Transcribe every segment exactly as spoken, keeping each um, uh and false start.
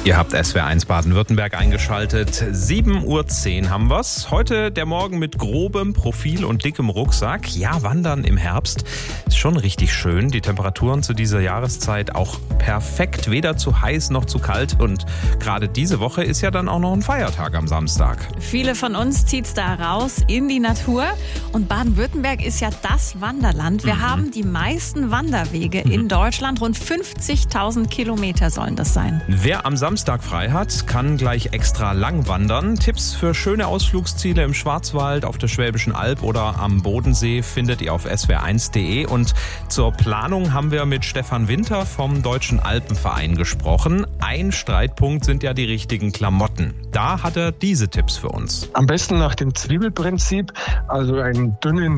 Ihr habt S W R eins Baden-Württemberg eingeschaltet. sieben Uhr zehn haben wir's. Heute der Morgen mit grobem Profil und dickem Rucksack. Ja, Wandern im Herbst ist schon richtig schön. Die Temperaturen zu dieser Jahreszeit auch perfekt. Weder zu heiß noch zu kalt. Und gerade diese Woche ist ja dann auch noch ein Feiertag am Samstag. Viele von uns zieht's da raus in die Natur. Und Baden-Württemberg ist ja das Wanderland. Wir mhm. haben die meisten Wanderwege mhm. in Deutschland. Rund fünfzigtausend Kilometer sollen das sein. Wer am Samstag Samstag frei hat, kann gleich extra lang wandern. Tipps für schöne Ausflugsziele im Schwarzwald, auf der Schwäbischen Alb oder am Bodensee findet ihr auf S W R eins punkt de. Und zur Planung haben wir mit Stefan Winter vom Deutschen Alpenverein gesprochen. Ein Streitpunkt sind ja die richtigen Klamotten. Da hat er diese Tipps für uns. Am besten nach dem Zwiebelprinzip, also einen dünnen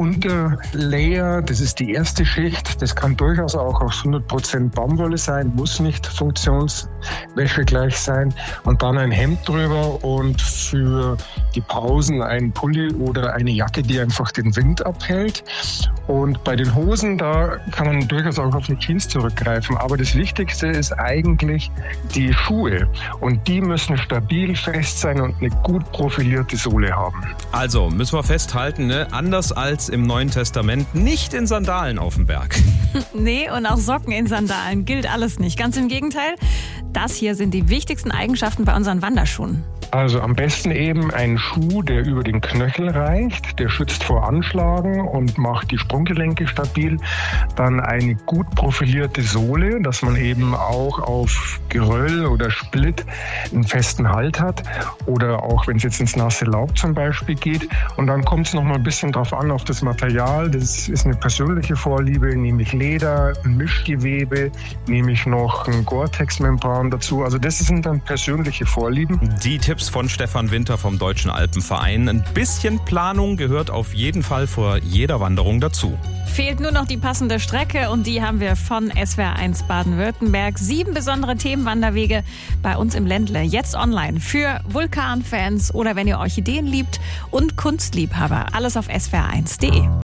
Unterlayer, das ist die erste Schicht. Das kann durchaus auch aus hundert Prozent Baumwolle sein, muss nicht Funktionswäsche gleich sein. Und dann ein Hemd drüber und für die Pausen ein Pulli oder eine Jacke, die einfach den Wind abhält. Und bei den Hosen, da kann man durchaus auch auf die Jeans zurückgreifen. Aber das Wichtigste ist eigentlich die Schuhe. Und die müssen stabil fest sein und eine gut profilierte Sohle haben. Also müssen wir festhalten, ne? Anders als im Neuen Testament, nicht in Sandalen auf dem Berg. Nee, und auch Socken in Sandalen gilt alles nicht. Ganz im Gegenteil, das hier sind die wichtigsten Eigenschaften bei unseren Wanderschuhen. Also am besten eben ein Schuh, der über den Knöchel reicht, der schützt vor Anschlagen und macht die Sprunggelenke stabil. Dann eine gut profilierte Sohle, dass man eben auch auf Geröll oder Split einen festen Halt hat oder auch wenn es jetzt ins nasse Laub zum Beispiel geht. Und dann kommt es noch mal ein bisschen drauf an, auf das Material. Das ist eine persönliche Vorliebe, nehme ich Leder, ein Mischgewebe, nehme ich noch ein Gore-Tex-Membran dazu. Also das sind dann persönliche Vorlieben. Die Tipps von Stefan Winter vom Deutschen Alpenverein. Ein bisschen Planung gehört auf jeden Fall vor jeder Wanderung dazu. Fehlt nur noch die passende Strecke und die haben wir von S W R eins Baden-Württemberg. Sieben besondere Themenwanderwege bei uns im Ländle. Jetzt online für Vulkanfans oder wenn ihr Orchideen liebt und Kunstliebhaber. Alles auf S W R eins punkt de.